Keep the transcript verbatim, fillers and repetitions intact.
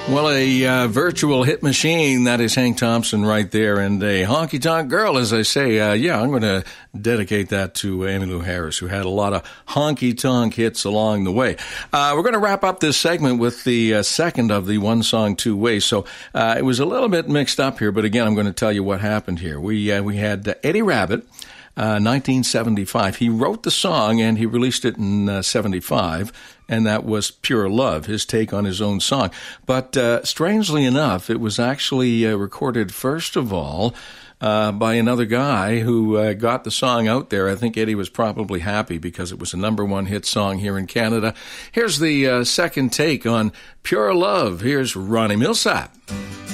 Well, a uh, virtual hit machine, that is Hank Thompson right there, and a honky-tonk girl, as I say. Uh, yeah, I'm going to dedicate that to Emmylou Harris, who had a lot of honky-tonk hits along the way. Uh, we're going to wrap up this segment with the uh, second of the One Song, Two Ways. So uh, it was a little bit mixed up here, but again, I'm going to tell you what happened here. We, uh, we had uh, Eddie Rabbitt. Uh, nineteen seventy-five. He wrote the song and he released it in uh, seventy-five, and that was Pure Love, his take on his own song. But uh, strangely enough, it was actually uh, recorded first of all uh, by another guy who uh, got the song out there. I think Eddie was probably happy because it was a number one hit song here in Canada. Here's the uh, second take on Pure Love. Here's Ronnie Milsap.